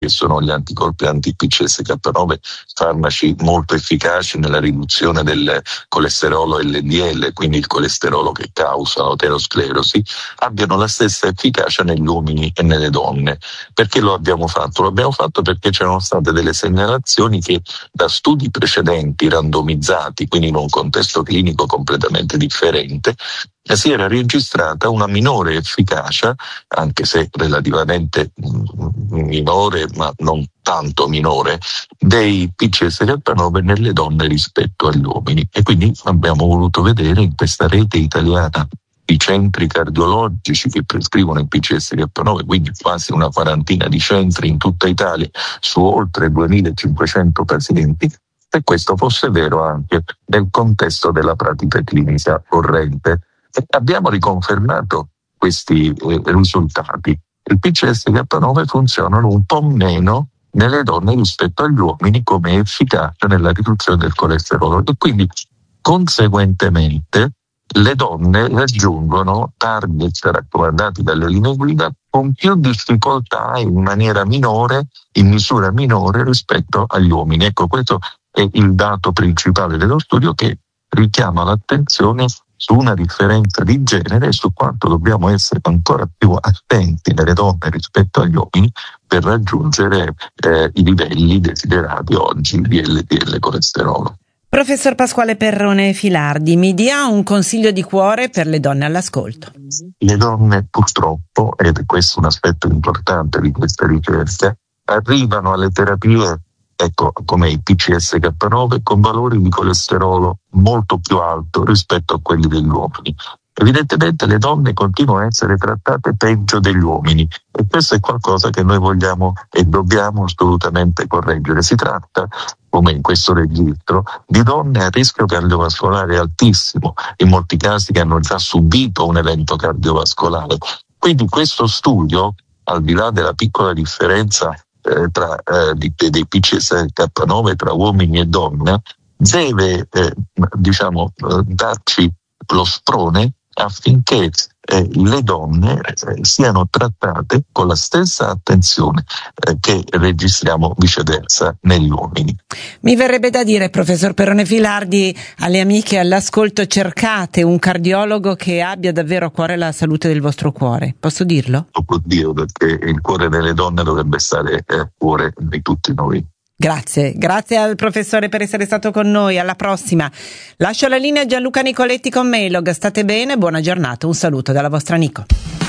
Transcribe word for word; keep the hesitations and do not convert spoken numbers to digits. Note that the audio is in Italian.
che sono gli anticorpi anti-P C S K nove, farmaci molto efficaci nella riduzione del colesterolo L D L, quindi il colesterolo che causa l'aterosclerosi, abbiano la stessa efficacia negli uomini e nelle donne. Perché lo abbiamo fatto? Lo abbiamo fatto perché c'erano state delle segnalazioni che da studi precedenti randomizzati, quindi in un contesto clinico completamente differente, si era registrata una minore efficacia, anche se relativamente minore, ma non tanto minore, dei P C S K nove nelle donne rispetto agli uomini. E quindi abbiamo voluto vedere in questa rete italiana di centri cardiologici che prescrivono il P C S K nove, quindi quasi una quarantina di centri in tutta Italia su oltre duemilacinquecento pazienti, se questo fosse vero anche nel contesto della pratica clinica corrente. E abbiamo riconfermato questi eh, risultati. Il P C S K nove funzionano un po' meno nelle donne rispetto agli uomini come efficacia nella riduzione del colesterolo, e quindi conseguentemente le donne raggiungono target raccomandati dalle linee guida con più difficoltà in maniera minore, in misura minore rispetto agli uomini. Ecco, questo è il dato principale dello studio che richiama l'attenzione su una differenza di genere e su quanto dobbiamo essere ancora più attenti nelle donne rispetto agli uomini per raggiungere eh, i livelli desiderati oggi di L D L colesterolo. Professor Pasquale Perrone Filardi, mi dia un consiglio di cuore per le donne all'ascolto. Le donne purtroppo, ed è questo un aspetto importante di questa ricerca, arrivano alle terapie, ecco, come i P C S K nove, con valori di colesterolo molto più alto rispetto a quelli degli uomini. Evidentemente le donne continuano a essere trattate peggio degli uomini, e questo è qualcosa che noi vogliamo e dobbiamo assolutamente correggere. Si tratta, come in questo registro, di donne a rischio cardiovascolare altissimo, in molti casi che hanno già subito un evento cardiovascolare. Quindi questo studio, al di là della piccola differenza eh, tra eh, di, dei P C S K nove tra uomini e donne, deve eh, diciamo eh, darci lo sprone affinché eh, le donne eh, siano trattate con la stessa attenzione eh, che registriamo viceversa negli uomini. Mi verrebbe da dire, professor Perrone Filardi, alle amiche all'ascolto: cercate un cardiologo che abbia davvero a cuore la salute del vostro cuore. Posso dirlo? Lo può dire, perché il cuore delle donne dovrebbe stare a cuore di tutti noi. Grazie, grazie al professore per essere stato con noi. Alla prossima. Lascio la linea a Gianluca Nicoletti con Mailog. State bene, buona giornata, un saluto dalla vostra Nico.